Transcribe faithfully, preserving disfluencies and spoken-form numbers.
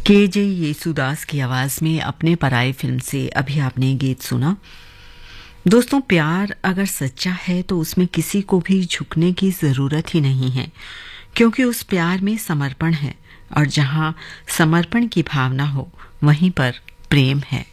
के जे येसुदास की आवाज में अपने पराये फिल्म से अभी आपने गीत सुना। दोस्तों, प्यार अगर सच्चा है तो उसमें किसी को भी झुकने की जरूरत ही नहीं है, क्योंकि उस प्यार में समर्पण है, और जहां समर्पण की भावना हो वहीं पर प्रेम है।